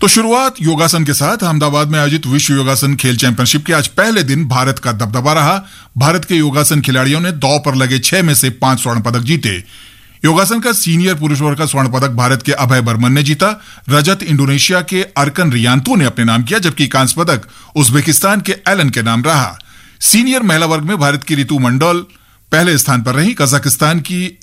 तो शुरुआत योगासन के साथ अहमदाबाद में आयोजित विश्व योगासन खेल चैंपियनशिप के आज पहले दिन भारत का दबदबा रहा। भारत के योगासन खिलाड़ियों ने दांव पर लगे 6 में से 5 स्वर्ण पदक जीते। योगासन का सीनियर पुरुष वर्ग का स्वर्ण पदक भारत के अभय बर्मन ने जीता। रजत इंडोनेशिया के अर्कन रियांतो ने अपने नाम किया, जबकि कांस्य पदक उज्बेकिस्तान के एलन के नाम रहा। सीनियर महिला वर्ग में भारत की रितु मंडल पहले स्थान पर रही। कजाकिस्तान की